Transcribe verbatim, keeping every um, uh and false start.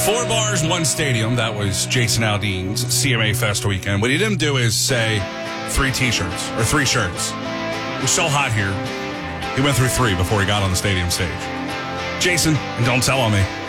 Four bars, one stadium. That was Jason Aldean's C M A Fest weekend. What he didn't do is say three T-shirts or three shirts. It's so hot here. He went through three before he got on the stadium stage. Jason, and don't tell on me.